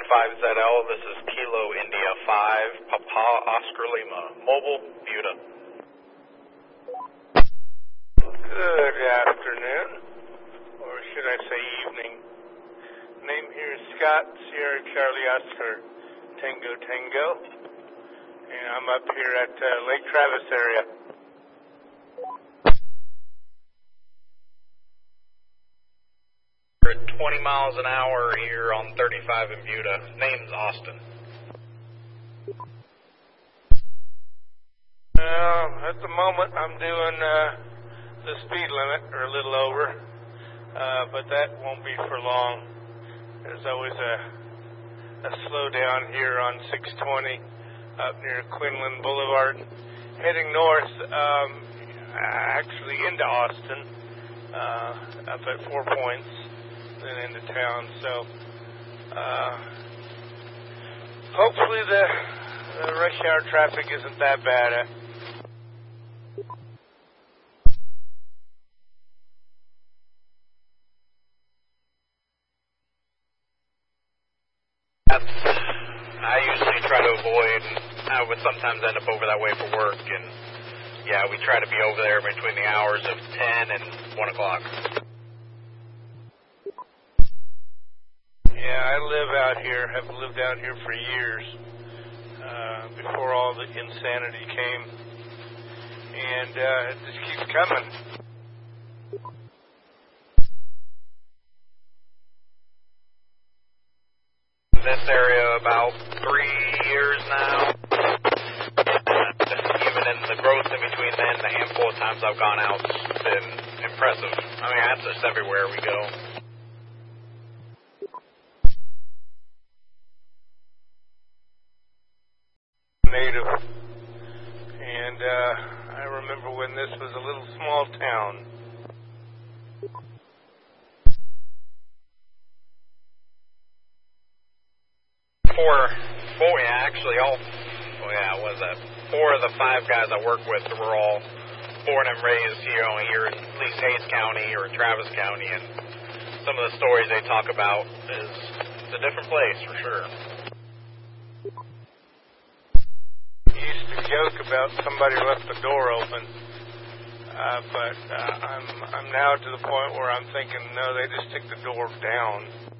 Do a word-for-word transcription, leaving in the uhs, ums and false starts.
five Z L, this is Kilo India five, Papa Oscar Lima, Mobile, Buda. Good afternoon, or should I say evening. Name here is Scott, Sierra Charlie Oscar, Tango Tango, and I'm up here at uh, Lake Travis area. We're at twenty miles an hour here on thirty-five in Buda. Name's Austin. Well, at the moment I'm doing uh, the speed limit, or a little over, uh, but that won't be for long. There's always a, a slowdown here on six twenty up near Quinlan Boulevard. Heading north, um, actually into Austin, uh, up at Four Points, then into town. So uh, hopefully the, the rush hour traffic isn't that bad. Uh, I usually try to avoid, I would sometimes end up over that way for work, and yeah, we try to be over there between the hours of ten and one o'clock. Yeah, I live out here, have lived out here for years, uh, before all the insanity came, and uh, it just keeps coming. This area about three years now. And even in the growth in between then, the handful of times I've gone out, it's been impressive. I mean, that's just everywhere we go. Native. And uh, I remember when this was a little small town. Four, four, yeah, actually all, oh yeah, what is that? Four of the five guys I work with were all born and raised here, here in at least Hays County or Travis County, and some of the stories they talk about is it's a different place for sure. You used to joke about somebody left the door open, uh, but uh, I'm I'm now to the point where I'm thinking, no, they just took the door down.